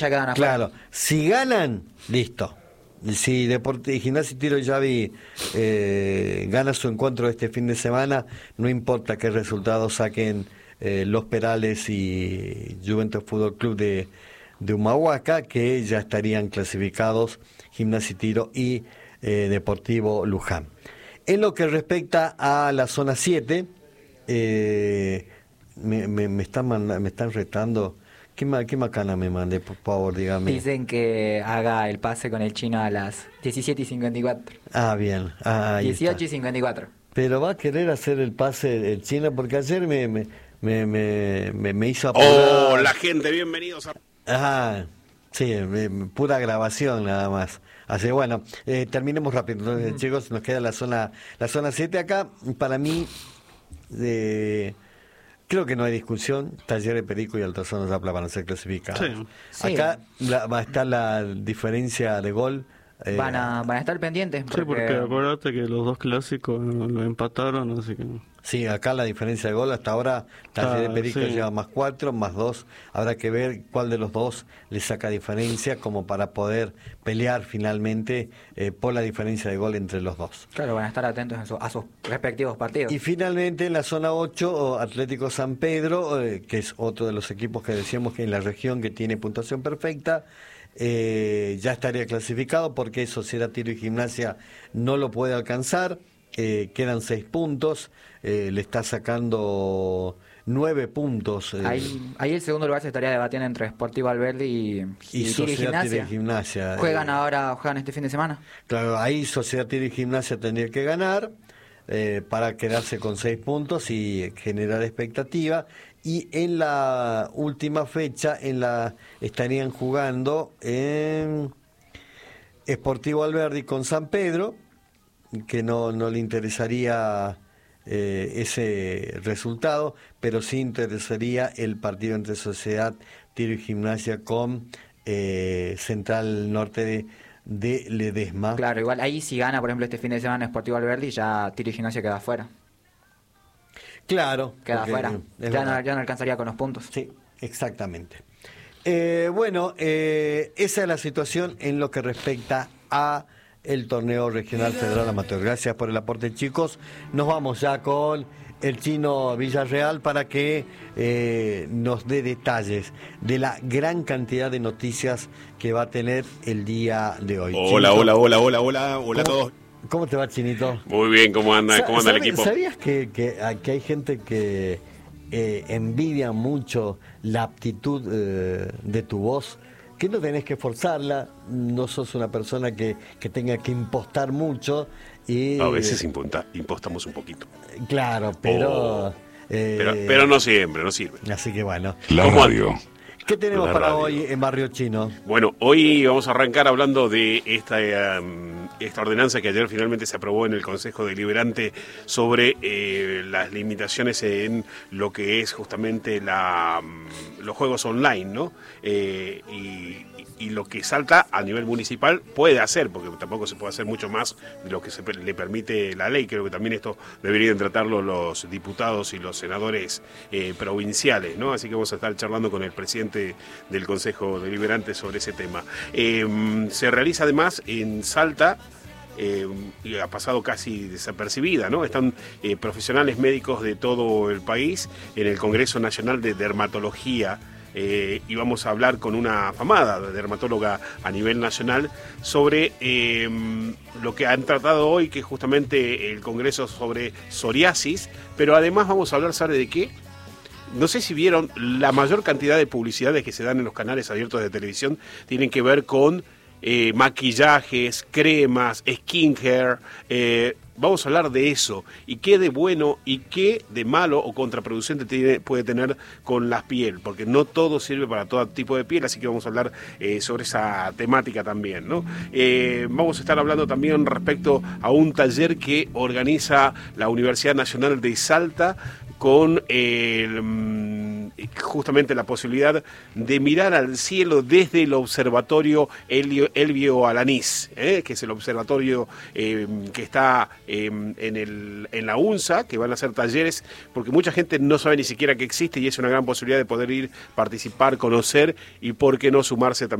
ya quedan afuera. Claro, si ganan, listo. Si Gimnasia y Tiro Yavi gana su encuentro este fin de semana, no importa qué resultados saquen Los Perales y Juventus Fútbol Club de Humahuaca, que ya estarían clasificados Gimnasia y Tiro y Deportivo Luján. En lo que respecta a la zona 7, me están retando. ¿Qué macana me mandé, por favor, dígame? Dicen que haga el pase con el chino a las 17:54. Ah, bien. 18:54. Pero va a querer hacer el pase el chino, porque ayer me hizo apurar. ¡Oh, la gente! Bienvenidos a... Ajá, sí, pura grabación nada más. Así que bueno, terminemos rápido. Entonces, chicos, nos queda la zona 7 acá. Para mí, creo que no hay discusión. Talleres Perico y Altozano Zapla van a ser clasificados. Sí. Acá va a estar la diferencia de gol. Van a estar pendientes. Sí, porque acuérdate que los dos clásicos lo empataron, así que... Sí, acá la diferencia de gol hasta ahora, Talleres Perico sí. lleva más 4, más 2. Habrá que ver cuál de los dos le saca diferencia como para poder pelear finalmente por la diferencia de gol entre los dos. Claro, van a estar atentos a sus respectivos partidos. Y finalmente en la zona 8, Atlético San Pedro, que es otro de los equipos que decíamos que en la región que tiene puntuación perfecta, ya estaría clasificado porque Sociedad Tiro y Gimnasia no lo puede alcanzar. Quedan 6 puntos, le está sacando 9 puntos. Ahí el segundo lugar se estaría debatiendo entre Sportivo Alberdi y Sociedad Tiro y Gimnasia. ¿Juegan este fin de semana? Claro, ahí Sociedad Tiro y Gimnasia tendría que ganar para quedarse con 6 puntos y generar expectativa. Y en la última fecha estarían jugando en Sportivo Alberdi con San Pedro, que no le interesaría ese resultado, pero sí interesaría el partido entre Sociedad Tiro y Gimnasia con Central Norte de Ledesma. Claro, igual ahí si gana, por ejemplo, este fin de semana Sportivo Alberdi, ya Tiro y Gimnasia queda afuera. Claro. Queda afuera. Ya no alcanzaría con los puntos. Sí, exactamente. Bueno, esa es la situación en lo que respecta a el torneo regional federal amateur. Gracias por el aporte, chicos. Nos vamos ya con el chino Villarreal para que nos dé detalles de la gran cantidad de noticias que va a tener el día de hoy. Hola, Chinito, hola a todos. ¿Cómo te va, Chinito? Muy bien, ¿cómo anda? ¿Cómo anda el equipo? ¿Sabías que hay gente que envidia mucho la aptitud de tu voz? Que no tenés que forzarla, no sos una persona que tenga que impostar mucho. Y, A veces impostamos un poquito. Claro, pero... Pero no siempre, no sirve. Así que bueno. La radio. ¿Qué tenemos La para radio. hoy en Barrio Chino? Bueno, hoy vamos a arrancar hablando de esta ordenanza que ayer finalmente se aprobó en el Consejo Deliberante sobre las limitaciones en lo que es justamente los juegos online, ¿no? Y lo que Salta a nivel municipal puede hacer, porque tampoco se puede hacer mucho más de lo que le permite la ley. Creo que también esto deberían tratarlo los diputados y los senadores provinciales, ¿no? Así que vamos a estar charlando con el presidente del Consejo Deliberante sobre ese tema. Se realiza además en Salta, y ha pasado casi desapercibida, ¿no? Están profesionales médicos de todo el país en el Congreso Nacional de Dermatología, y vamos a hablar con una afamada dermatóloga a nivel nacional sobre lo que han tratado hoy, que es justamente el Congreso sobre psoriasis, pero además vamos a hablar, ¿sabe de qué? No sé si vieron, la mayor cantidad de publicidades que se dan en los canales abiertos de televisión tienen que ver con maquillajes, cremas, skincare. Vamos a hablar de eso y qué de bueno y qué de malo o contraproducente puede tener con la piel, porque no todo sirve para todo tipo de piel, así que vamos a hablar sobre esa temática también, ¿no? Vamos a estar hablando también respecto a un taller que organiza la Universidad Nacional de Salta con el justamente la posibilidad de mirar al cielo desde el observatorio Elbio Alanís, que es el observatorio que está en la UNSA, que van a hacer talleres, porque mucha gente no sabe ni siquiera que existe y es una gran posibilidad de poder ir, participar, conocer y por qué no sumarse también